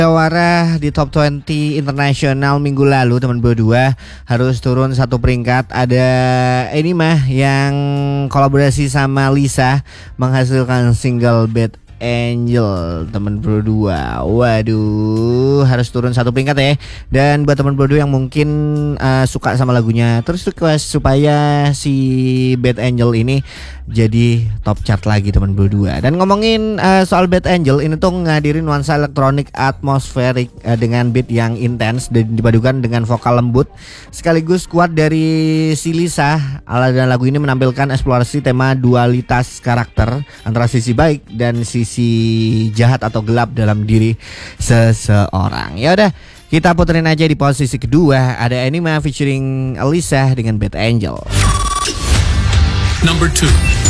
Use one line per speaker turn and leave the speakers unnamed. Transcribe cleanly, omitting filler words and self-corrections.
Jawara di top 20 internasional minggu lalu teman berdua harus turun satu peringkat. Ada ini mah yang kolaborasi sama Lisa menghasilkan single Bad Angel teman berdua. Waduh, harus turun satu peringkat ya. Dan buat teman berdua yang mungkin suka sama lagunya, terus request supaya si Bad Angel ini jadi top chart lagi teman berdua. Dan ngomongin soal Bad Angel, ini tuh ngadirin nuansa elektronik atmosferik dengan beat yang intens dan dipadukan dengan vokal lembut sekaligus kuat dari si Lisa. Dan lagu ini menampilkan eksplorasi tema dualitas karakter antara sisi baik dan sisi jahat atau gelap dalam diri seseorang. Ya udah, kita puterin aja di posisi kedua ada Enigma featuring Lisa dengan Bad Angel.
Number 2.